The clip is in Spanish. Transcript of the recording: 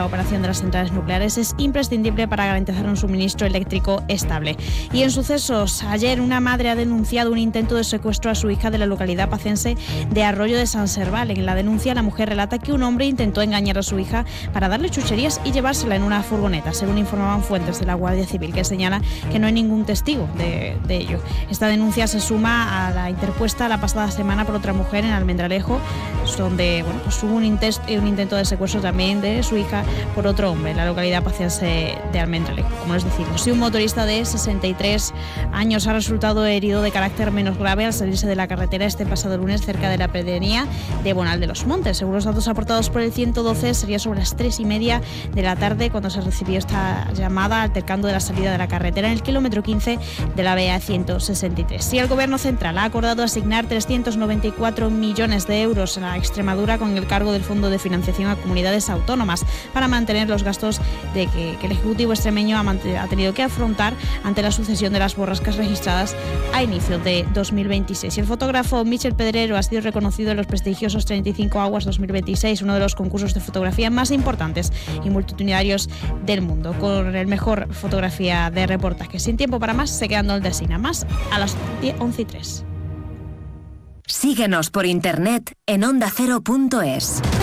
operación de las centrales nucleares es imprescindible para garantizar un suministro eléctrico estable. Y en sucesos, ayer una madre ha denunciado un intento de secuestro a su hija de la localidad pacense de Arroyo de San Serval. En la denuncia, la mujer relata que un hombre intentó engañar a su hija para darle chucherías y llevársela en una furgoneta, según informaban fuentes de la Guardia Civil, que señala que no hay ningún testigo de ello. Esta denuncia se suma a la interpuesta la pasada semana por otra mujer en Almendralejo, donde hubo un intento de secuestro también de su hija por otro hombre en la localidad pacense de Almendralejo. Como les decimos, si un motorista de 63 años ha resultado herido de carácter menos grave al salirse de la carretera este pasado lunes cerca de la pedanía de Bonal de los Montes. Según los datos aportados por el 112, sería sobre las 3:30 de la tarde cuando se recibió esta llamada altercando de la salida de la carretera en el kilómetro 15 de la BA 163. Y el Gobierno central ha acordado asignar 394 millones de euros a Extremadura con el cargo del Fondo de Financiación a Comunidades Autónomas para mantener los gastos que el Ejecutivo extremeño ha tenido que afrontar ante la sucesión de las borrascas registradas a inicio de 2026. Y el fotógrafo Michel Pedrero ha sido reconocido en los prestigiosos 35 Awards 2026, uno de los concursos de fotografía más importantes y multitudinarios del mundo, con el mejor fotografía de reportaje. Sin tiempo para más, se quedan de Sina. Más a las 11:03. Síguenos por internet en ondacero.es.